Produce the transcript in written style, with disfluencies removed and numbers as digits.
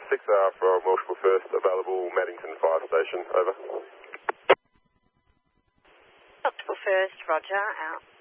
6R from Welshpool First, available Maddington Fire Station, over. Welshpool First, roger, out.